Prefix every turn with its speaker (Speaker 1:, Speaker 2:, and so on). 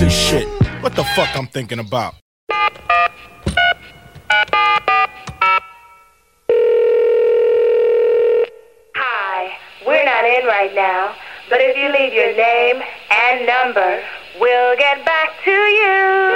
Speaker 1: this shit. What the fuck I'm thinking about?
Speaker 2: Hi, we're not in right now, but if you leave your name and number, we'll get back to you.